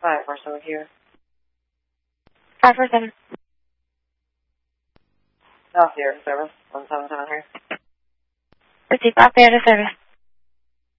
547 here. 547. South Sierra service, 1773. Receive South Sierra service.